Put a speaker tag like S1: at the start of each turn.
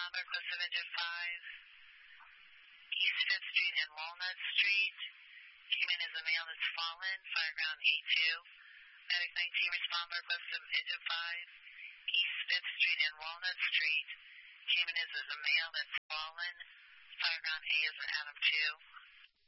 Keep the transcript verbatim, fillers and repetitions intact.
S1: request of engine five, East fifth Street and Walnut Street. Came in as a male that's fallen, fireground eight two. Medic nineteen, respond by request of engine five, East fifth Street and Walnut Street. Came in as a male that's fallen, fireground A is an Adam two.